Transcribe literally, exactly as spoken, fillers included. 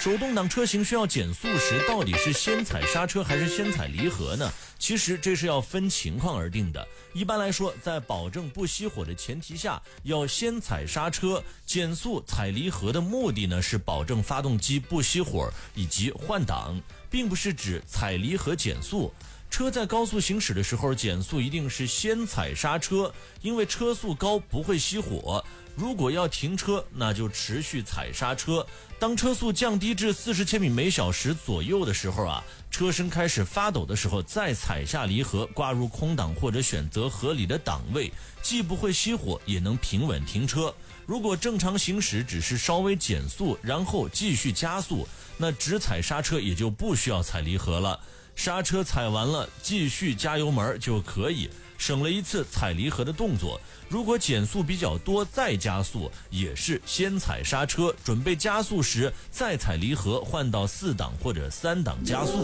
手动挡车型需要减速时，到底是先踩刹车还是先踩离合呢？其实这是要分情况而定的。一般来说，在保证不熄火的前提下，要先踩刹车，减速踩离合的目的呢是保证发动机不熄火以及换挡，并不是指踩离合减速。车在高速行驶的时候，减速一定是先踩刹车，因为车速高不会熄火。如果要停车，那就持续踩刹车。当车速降低至四十千米每小时左右的时候啊，车身开始发抖的时候，再踩下离合，挂入空档或者选择合理的档位，既不会熄火，也能平稳停车。如果正常行驶只是稍微减速，然后继续加速，那只踩刹车也就不需要踩离合了。刹车踩完了，继续加油门就可以，省了一次踩离合的动作。如果减速比较多再加速，也是先踩刹车，准备加速时再踩离合，换到四档或者三档加速。